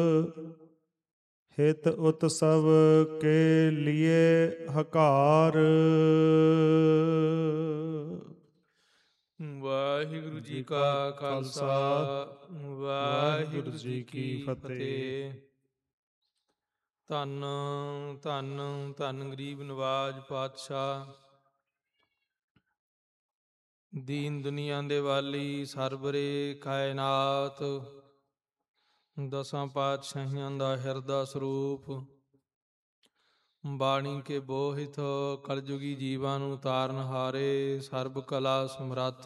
ਹਿਤ ਉਤਸਵ ਕੇ ਲਿਏ ਹਕਾਰ। ਵਾਹਿਗੁਰੂ ਜੀ ਕਾ ਖਾਲਸਾ, ਵਾਹਿਗੁਰੂ ਜੀ ਕੀ ਫਤਿਹ। ਧੰਨ ਧੰਨ ਧੰਨ ਗਰੀਬ ਨਵਾਜ ਪਾਤਸ਼ਾਹ, ਦੀਨ ਦੁਨੀਆ ਦੇ ਵਾਲੀ, ਸਰਬਰੇ ਕਾਇਨਾਤ, ਦਸਾਂ ਪਾਤਸ਼ਾਹੀਆਂ ਦਾ ਹਿਰਦਾ ਸਰੂਪ, ਬਾਣੀ ਕੇ ਬੋਹਿਤ, ਕਲਯੁਗੀ ਜੀਵਾਂ ਨੂੰ ਤਾਰਨ ਹਾਰੇ, ਸਰਬ ਕਲਾ ਸਮਰੱਥ,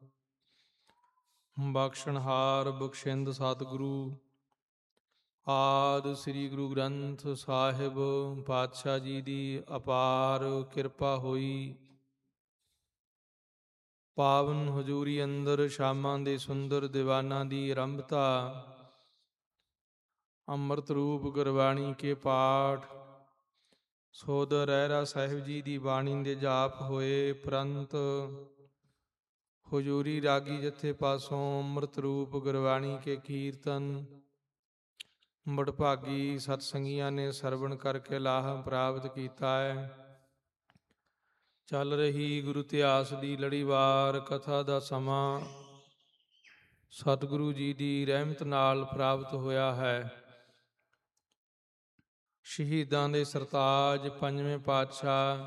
ਬਖਸ਼ਣਹਾਰ ਬਖਸ਼ਿੰਦ ਸਤਿਗੁਰੂ ਆਦਿ ਸ੍ਰੀ ਗੁਰੂ ਗ੍ਰੰਥ ਸਾਹਿਬ ਪਾਤਸ਼ਾਹ ਜੀ ਦੀ ਅਪਾਰ ਕਿਰਪਾ ਹੋਈ। ਪਾਵਨ ਹਜ਼ੂਰੀ ਅੰਦਰ ਸ਼ਾਮਾਂ ਦੇ ਸੁੰਦਰ ਦੀਵਾਨਾਂ ਦੀ ਆਰੰਭਤਾ, ਅੰਮ੍ਰਿਤ ਰੂਪ ਗੁਰਬਾਣੀ ਕੇ ਪਾਠ, ਸੋਧ ਰਹਿਰਾ ਸਾਹਿਬ ਜੀ ਦੀ ਬਾਣੀ ਦੇ ਜਾਪ ਹੋਏ। ਪ੍ਰੰਤ ਹਜ਼ੂਰੀ ਰਾਗੀ ਜਥੇ ਪਾਸੋਂ ਅੰਮ੍ਰਿਤ ਰੂਪ ਗੁਰਬਾਣੀ ਕੇ ਕੀਰਤਨ, ਬੜਭਾਗੀ ਸਤਸੰਗੀਆਂ ਨੇ ਸਰਵਣ ਕਰਕੇ ਲਾਭ ਪ੍ਰਾਪਤ ਕੀਤਾ ਹੈ। ਚੱਲ ਰਹੀ ਗੁਰੂ ਇਤਿਹਾਸ ਦੀ ਲੜੀਵਾਰ ਕਥਾ ਦਾ ਸਮਾਂ ਸਤਿਗੁਰੂ ਜੀ ਦੀ ਰਹਿਮਤ ਨਾਲ ਪ੍ਰਾਪਤ ਹੋਇਆ ਹੈ। ਸ਼ਹੀਦਾਂ ਦੇ ਸਰਤਾਜ ਪੰਜਵੇਂ ਪਾਤਸ਼ਾਹ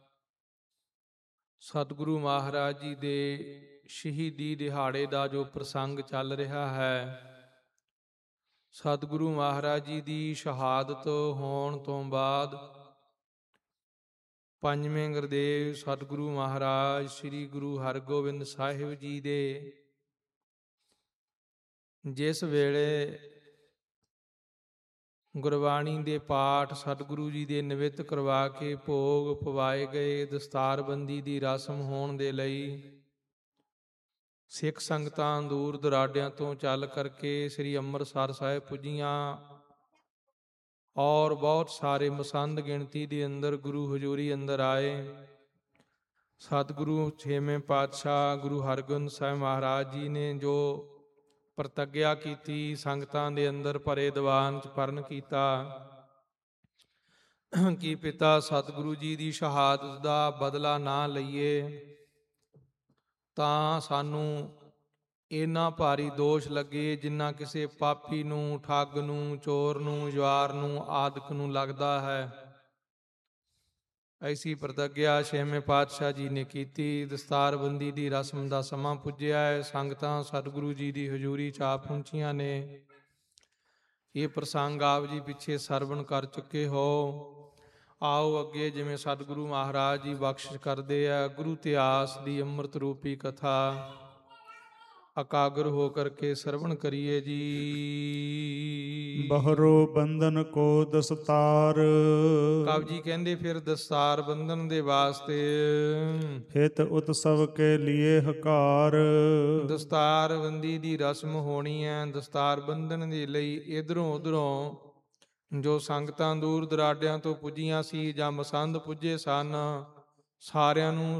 ਸਤਿਗੁਰੂ ਮਹਾਰਾਜ ਜੀ ਦੇ ਸ਼ਹੀਦੀ ਦਿਹਾੜੇ ਦਾ ਜੋ ਪ੍ਰਸੰਗ ਚੱਲ ਰਿਹਾ ਹੈ, ਸਤਿਗੁਰੂ ਮਹਾਰਾਜ ਜੀ ਦੀ ਸ਼ਹਾਦਤ ਹੋਣ ਤੋਂ ਬਾਅਦ ਪੰਜਵੇਂ ਗੁਰਦੇਵ ਸਤਿਗੁਰੂ ਮਹਾਰਾਜ ਸ੍ਰੀ ਗੁਰੂ ਹਰਗੋਬਿੰਦ ਸਾਹਿਬ ਜੀ ਦੇ ਜਿਸ ਵੇਲੇ ਗੁਰਬਾਣੀ ਦੇ ਪਾਠ ਸਤਿਗੁਰੂ ਜੀ ਦੇ ਨਿਵਿਤ ਕਰਵਾ ਕੇ ਭੋਗ ਪਵਾਏ ਗਏ, ਦਸਤਾਰਬੰਦੀ ਦੀ ਰਸਮ ਹੋਣ ਦੇ ਲਈ ਸਿੱਖ ਸੰਗਤਾਂ ਦੂਰ ਦੁਰਾਡਿਆਂ ਤੋਂ ਚੱਲ ਕਰਕੇ ਸ੍ਰੀ ਅੰਮ੍ਰਿਤਸਰ ਸਾਹਿਬ ਪੁੱਜੀਆਂ ਔਰ ਬਹੁਤ ਸਾਰੇ ਮਸੰਦ ਗਿਣਤੀ ਦੇ ਅੰਦਰ ਗੁਰੂ ਹਜ਼ੂਰੀ ਅੰਦਰ ਆਏ। ਸਤਿਗੁਰੂ ਛੇਵੇਂ ਪਾਤਸ਼ਾਹ ਗੁਰੂ ਹਰਗੋਬਿੰਦ ਸਾਹਿਬ ਮਹਾਰਾਜ ਜੀ ਨੇ ਜੋ ਪ੍ਰਤੱਗਿਆ ਕੀਤੀ, ਸੰਗਤਾਂ ਦੇ ਅੰਦਰ ਭਰੇ ਦੀਵਾਨ 'ਚ ਪਰਨ ਕੀਤਾ ਕਿ ਪਿਤਾ ਸਤਿਗੁਰੂ ਜੀ ਦੀ ਸ਼ਹਾਦਤ ਦਾ ਬਦਲਾ ਨਾ ਲਈਏ ਤਾਂ ਸਾਨੂੰ ਇੰਨਾ ਭਾਰੀ ਦੋਸ਼ ਲੱਗੇ ਜਿੰਨਾ ਕਿਸੇ ਪਾਪੀ ਨੂੰ, ਠੱਗ ਨੂੰ, ਚੋਰ ਨੂੰ, ਜੁਆਰ ਨੂੰ ਆਦਿਕ ਨੂੰ ਲੱਗਦਾ ਹੈ। ਐਸੀ ਪ੍ਰਤੱਗਿਆ ਛੇਵੇਂ ਪਾਤਸ਼ਾਹ ਜੀ ਨੇ ਕੀਤੀ। ਦਸਤਾਰਬੰਦੀ ਦੀ ਰਸਮ ਦਾ ਸਮਾਂ ਪੁੱਜਿਆ ਹੈ। ਸੰਗਤਾਂ ਸਤਿਗੁਰੂ ਜੀ ਦੀ ਹਜ਼ੂਰੀ 'ਚ ਆ ਪਹੁੰਚੀਆਂ ਨੇ। ਇਹ ਪ੍ਰਸੰਗ ਆਪ ਜੀ ਪਿੱਛੇ ਸਰਵਣ ਕਰ ਚੁੱਕੇ ਹੋ। ਆਓ ਅੱਗੇ ਜਿਵੇਂ ਸਤਿਗੁਰੂ ਮਹਾਰਾਜ ਜੀ ਬਖਸ਼ਿਸ਼ ਕਰਦੇ ਆ, ਗੁਰੂ ਇਤਿਹਾਸ ਦੀ ਅੰਮ੍ਰਿਤ ਰੂਪੀ ਕਥਾ ਇਕਾਗਰ ਹੋ ਕਰਕੇ ਸਰਵਣ ਕਰੀਏ ਜੀ। ਬਹਰੋ ਬੰਧਨ ਕੋ ਦਸਤਾਰ। ਕਵ ਜੀ ਕਹਿੰਦੇ ਫਿਰ ਦਸਤਾਰ ਬੰਧਨ ਦੇ ਵਾਸਤੇ ਹਿਤ ਉਤਸਵ ਕੇ ਲਿਏ ਹਕਾਰ। ਦਸਤਾਰਬੰਦੀ ਦੀ ਰਸਮ ਹੋਣੀ ਹੈ। ਦਸਤਾਰ ਬੰਧਨ ਦੇ ਲਈ ਇਧਰੋਂ ਉਧਰੋਂ ਜੋ ਸੰਗਤਾਂ ਦੂਰ ਦਰਾਡਿਆਂ ਤੋਂ ਪੁੱਜੀਆਂ ਸੀ ਜਾਂ ਮਸੰਦ ਪੁੱਜੇ ਸਨ, ਸਾਰਿਆਂ ਨੂੰ